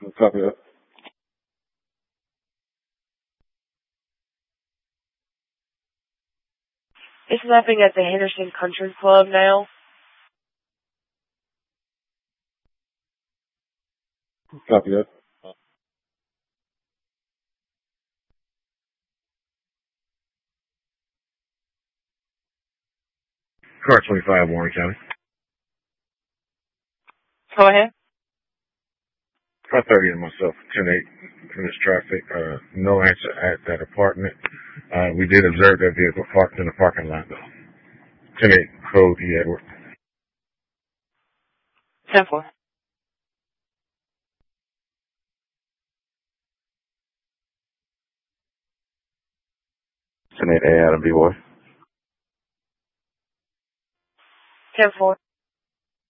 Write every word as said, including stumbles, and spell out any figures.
Copy that. It's nothing at the Henderson Country Club now. Copy that. Car twenty-five, Warren County. Go ahead. five thirty and myself, ten eight, finished traffic. Uh, no answer at that apartment. Uh, we did observe that vehicle parked in the parking lot, though. ten eight, code E. Edward. ten four. ten eight A, Adam B. Boy. ten four.